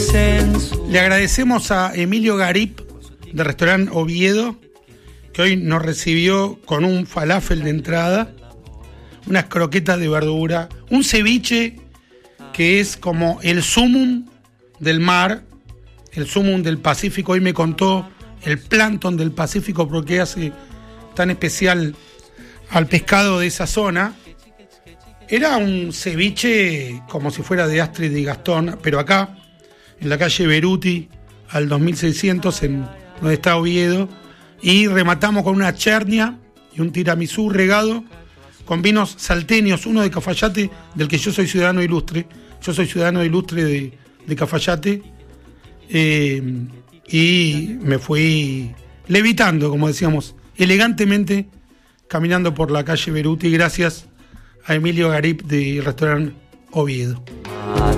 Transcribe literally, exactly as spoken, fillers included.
Le agradecemos a Emilio Garip, del restaurante Oviedo, que hoy nos recibió con un falafel de entrada, unas croquetas de verdura, un ceviche que es como el sumum del mar, el sumum del Pacífico. Hoy me contó el plancton del Pacífico porque hace tan especial al pescado de esa zona. Era un ceviche como si fuera de Astrid y Gastón, pero acá, en la calle Beruti, al dos mil seiscientos, en donde está Oviedo, y rematamos con una chernia y un tiramisú regado con vinos salteños, uno de Cafayate, del que yo soy ciudadano ilustre. Yo soy ciudadano ilustre de, de Cafayate, eh, y me fui levitando, como decíamos, elegantemente, caminando por la calle Beruti, gracias a Emilio Garip del restaurante Oviedo.